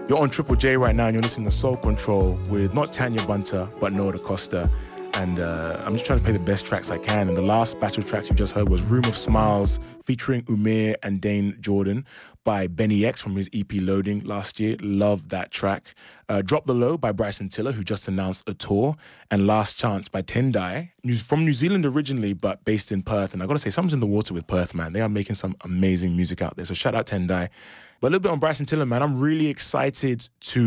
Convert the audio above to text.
You're on Triple J right now and you're listening to Soul Control with not Tanya Bunter, but Noah Da Costa. And I'm just trying to play the best tracks I can. And the last batch of tracks you just heard was Room of Smiles featuring Umir and Dane Jordan by Benny X from his EP Loading last year. Love that track. Drop the Low by Bryson Tiller, who just announced a tour. And Last Chance by Tendai, from New Zealand originally, but based in Perth. And I got to say, something's in the water with Perth, man. They are making some amazing music out there. So shout out Tendai. But a little bit on Bryson Tiller, man. I'm really excited to